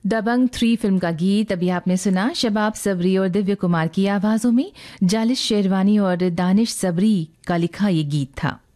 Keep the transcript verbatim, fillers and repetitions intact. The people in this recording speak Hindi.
दबंग थ्री फिल्म का गीत अभी आपने सुना। शबाब सबरी और दिव्य कुमार की आवाजों में जालिश शेरवानी और दानिश सबरी का लिखा ये गीत था।